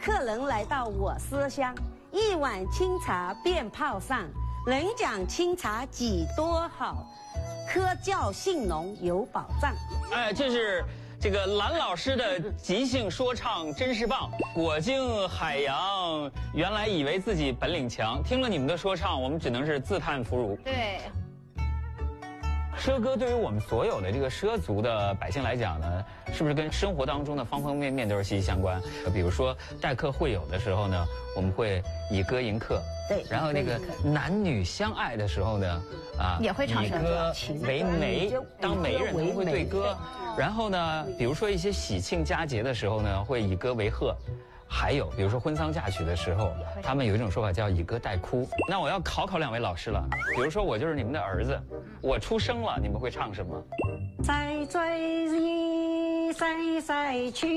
客人来到我思乡，一碗清茶便泡上。人讲清茶几多好，科教兴农有保障。 哎，这是这个蓝老师的即兴说唱真是棒。裹经海洋，原来以为自己本领强，听了你们的说唱，我们只能是自叹弗如。 对。 畲歌对于我们所有的这个畲族的百姓来讲呢，是不是跟生活当中的方方面面都是息息相关？比如说待客会友的时候呢，我们会以歌迎客。 对。 然后那个男女相爱的时候呢， 也会唱以歌为媒，当媒人都会对歌。然后呢，比如说一些喜庆佳节的时候呢，会以歌为贺。还有，比如说婚丧嫁娶的时候，他们有一种说法叫以歌代哭。那我要考两位老师了，比如说我就是你们的儿子，我出生了，你们会唱什么？ 在追忆逝去。